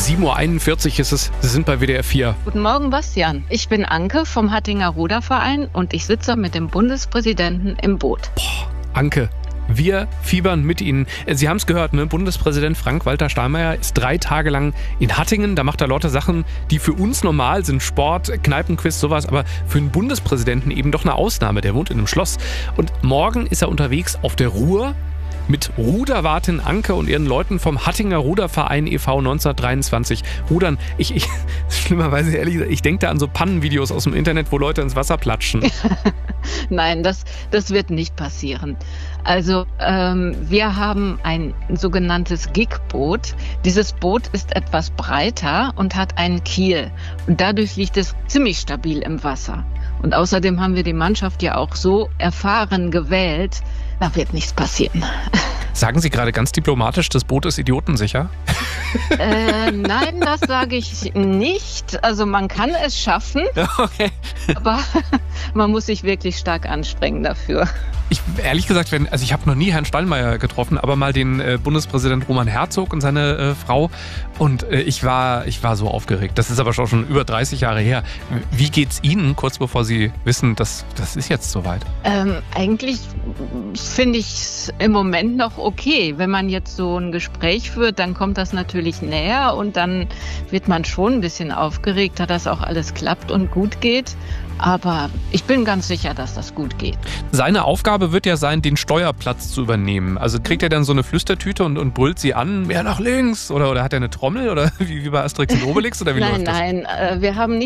7:41 Uhr ist es, Sie sind bei WDR 4. Guten Morgen, Bastian. Ich bin Anke vom Hattinger Ruderverein und ich sitze mit dem Bundespräsidenten im Boot. Boah, Anke, wir fiebern mit Ihnen. Sie haben es gehört, ne? Bundespräsident Frank-Walter Steinmeier ist 3 Tage lang in Hattingen. Da macht er lauter Sachen, die für uns normal sind. Sport, Kneipenquiz, sowas. Aber für einen Bundespräsidenten eben doch eine Ausnahme. Der wohnt in einem Schloss. Und morgen ist er unterwegs auf der Ruhr mit Ruderwartin Anke und ihren Leuten vom Hattinger Ruderverein e.V. 1923 rudern. Schlimmerweise ehrlich gesagt, ich denke da an so Pannenvideos aus dem Internet, wo Leute ins Wasser platschen. Nein, das wird nicht passieren. Also wir haben ein sogenanntes Gigboot. Dieses Boot ist etwas breiter und hat einen Kiel. Und dadurch liegt es ziemlich stabil im Wasser. Und außerdem haben wir die Mannschaft ja auch so erfahren gewählt, da wird nichts passieren. Sagen Sie gerade ganz diplomatisch, das Boot ist idiotensicher? Nein, das sage ich nicht. Also man kann es schaffen, Okay. aber man muss sich wirklich stark anstrengen dafür. Ehrlich gesagt, ich habe noch nie Herrn Steinmeier getroffen, aber mal den Bundespräsident Roman Herzog und seine Frau. Und ich war so aufgeregt. Das ist aber schon über 30 Jahre her. Wie geht's Ihnen, kurz bevor Sie wissen, das ist jetzt soweit? Eigentlich finde ich es im Moment noch okay. Wenn man jetzt so ein Gespräch führt, dann kommt das natürlich näher und dann wird man schon ein bisschen aufgeregter, dass auch alles klappt und gut geht. Aber ich bin ganz sicher, dass das gut geht. Seine Aufgabe wird ja sein, den Steuerplatz zu übernehmen. Also kriegt er dann so eine Flüstertüte und brüllt sie an, mehr nach links? Oder hat er eine Trommel? Oder wie bei Asterix und Obelix? Oder wie läuft das? Nein, wir haben nicht